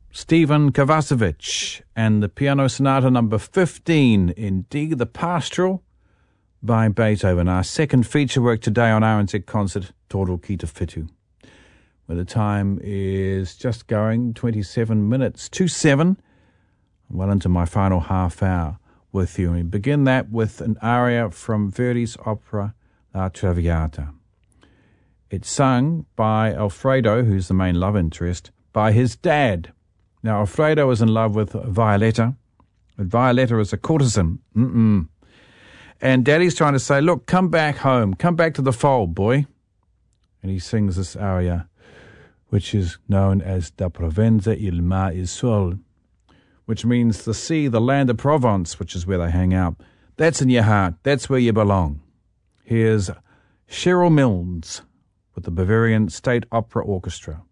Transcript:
Stephen Kovacevic and the Piano Sonata number 15 in D, the Pastoral by Beethoven. Our second feature work today on RNZ Concert, Toro Ki Te Whitu, where the time is just going 27 minutes to 7. Well into my final half hour with you. And we begin that with an aria from Verdi's opera La Traviata. It's sung by Alfredo, who's the main love interest, by his dad. Now, Alfredo is in love with Violetta, but Violetta is a courtesan. And Daddy's trying to say, look, come back home, come back to the fold, boy. And he sings this aria, which is known as Da Provenza il mar il sol, which means the sea, the land of Provence, which is where they hang out. That's in your heart. That's where you belong. Here's Cheryl Milnes with the Bavarian State Opera Orchestra.